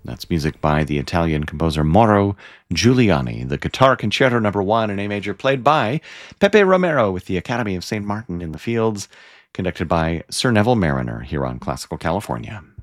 That's music by the Italian composer Mauro Giuliani. The Guitar Concerto No. 1 in A major, played by Pepe Romero with the Academy of St. Martin in the Fields, conducted by Sir Neville Mariner here on Classical California.